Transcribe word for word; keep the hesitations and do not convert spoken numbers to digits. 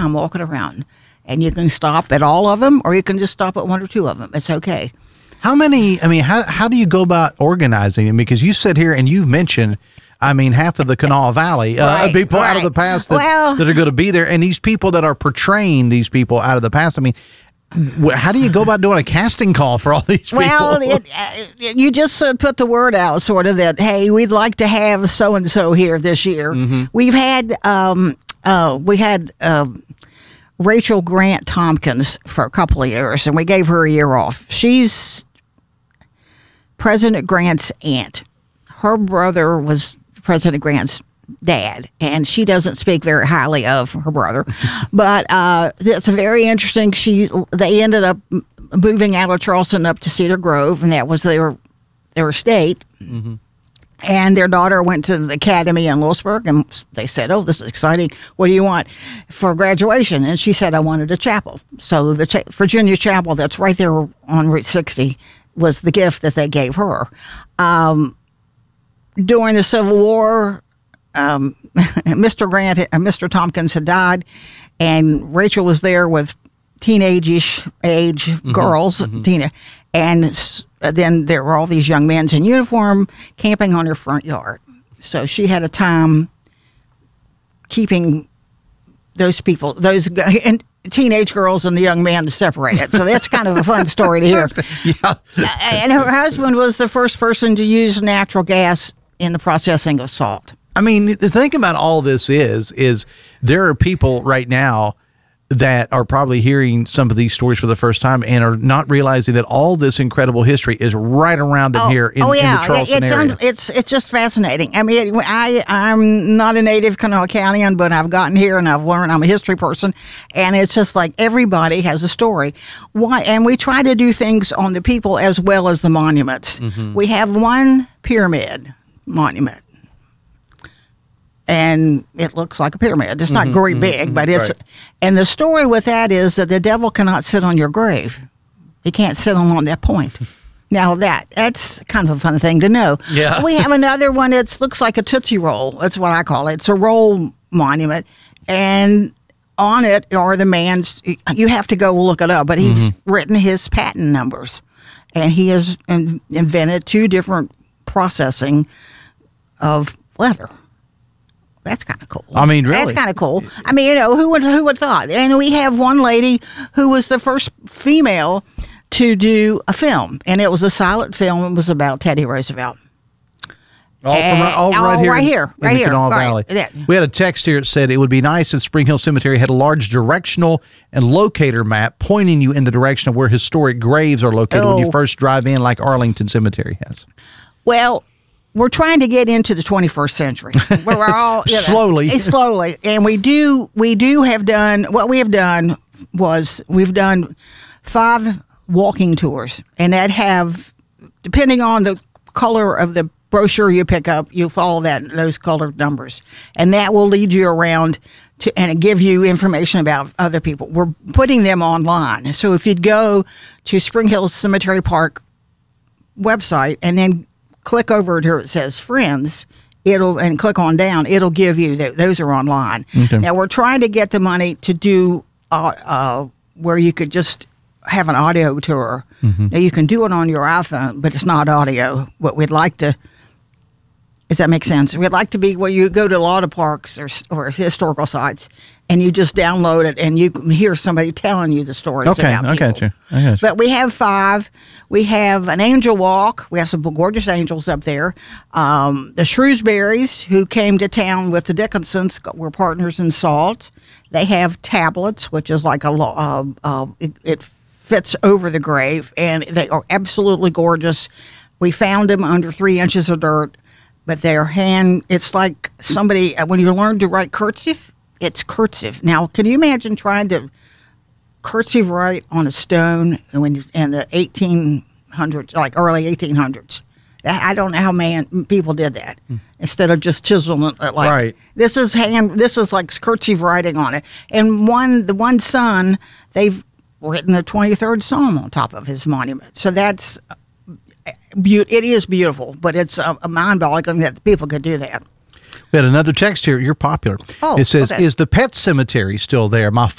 time walking around. And you can stop at all of them, or you can just stop at one or two of them. It's okay. How many, I mean, how how do you go about organizing them? Because you sit here and you've mentioned, I mean, half of the Kanawha Valley, uh, right, people right. out of the past that, well, that are going to be there. And these people that are portraying these people out of the past, I mean, wh- how do you go about doing a casting call for all these people? Well, it, uh, you just uh, put the word out sort of that, hey, we'd like to have so-and-so here this year. Mm-hmm. We've had, um, uh, we had, um, Rachel Grant Tompkins for a couple of years, and we gave her a year off. She's President Grant's aunt. Her brother was President Grant's dad, and she doesn't speak very highly of her brother. But uh, it's very interesting. She they ended up moving out of Charleston up to Cedar Grove, and that was their their estate. Mm-hmm. And their daughter went to the academy in Lewisburg, and they said, oh, this is exciting. What do you want for graduation? And she said, I wanted a chapel. So the cha- Virginia Chapel that's right there on Route sixty was the gift that they gave her. Um, during the Civil War, um, Mister Grant, uh, Mister Tompkins had died, and Rachel was there with teenage-ish age mm-hmm. girls, mm-hmm. teen- and then there were all these young men in uniform camping on her front yard. So she had a time keeping those people, those and teenage girls and the young men separated. So that's kind of a fun story to hear. Yeah. And her husband was the first person to use natural gas in the processing of salt. I mean, the thing about all this is, is there are people right now that are probably hearing some of these stories for the first time and are not realizing that all this incredible history is right around them oh, here in, oh, yeah. in the Charleston it's area. Un, it's it's just fascinating. I mean, I, I'm not a native Kanawha Countian, but I've gotten here and I've learned. I'm a history person, and it's just like everybody has a story. Why? And we try to do things on the people as well as the monuments. Mm-hmm. We have one pyramid monument, and it looks like a pyramid. It's not mm-hmm, great mm-hmm, big, but it's, right. and the story with that is that the devil cannot sit on your grave. He can't sit on, on that point. Now that, that's kind of a fun thing to know. Yeah. We have another one that looks like a Tootsie Roll. That's what I call it. It's a roll monument, and on it are the man's, you have to go look it up, but he's mm-hmm. written his patent numbers, and he has in, invented two different processing of leather. That's kind of cool. I mean, really? That's kind of cool. I mean, you know, who would who would have thought? And we have one lady who was the first female to do a film, and it was a silent film. It was about Teddy Roosevelt. All, from, all all right here, right in, here, in right the here. Kanawha Right. Valley. Yeah. We had a text here that said it would be nice if Spring Hill Cemetery had a large directional and locator map pointing you in the direction of where historic graves are located oh. when you first drive in, like Arlington Cemetery has. Well, we're trying to get into the twenty-first century. We're all you know, slowly, slowly, and we do we do have done what we have done was we've done five walking tours, and that have, depending on the color of the brochure you pick up, you follow that those colored numbers, and that will lead you around to and give you information about other people. We're putting them online, so if you'd go to Spring Hill Cemetery Park website and then click over to where it says friends, it'll and click on down, it'll give you that those are online. Okay. Now we're trying to get the money to do uh, uh, where you could just have an audio tour. Mm-hmm. Now you can do it on your iPhone, but it's not audio. What we'd like to, does that make sense? We'd like to be where you go to a lot of parks or, or historical sites, and you just download it, and you can hear somebody telling you the stories okay, about I people. got you. I got you. But we have five. We have an angel walk. We have some gorgeous angels up there. Um, the Shrewsburys, who came to town with the Dickinsons, were partners in salt. They have tablets, which is like a uh, uh, it, it fits over the grave, and they are absolutely gorgeous. We found them under three inches of dirt, but they're hand. It's like somebody when you learn to write cursive. It's cursive. Now, can you imagine trying to cursive write on a stone when in the eighteen hundreds, like early eighteen hundreds? I don't know how man people did that mm. instead of just chiseling it. Like right. This is hand. This is like cursive writing on it. And one, the one son, they've written the twenty-third Psalm on top of his monument. So that's be- it is beautiful, but it's a, a mind-boggling that people could do that. We had another text here. You're popular. Oh, it says, okay. "Is the pet cemetery still there? My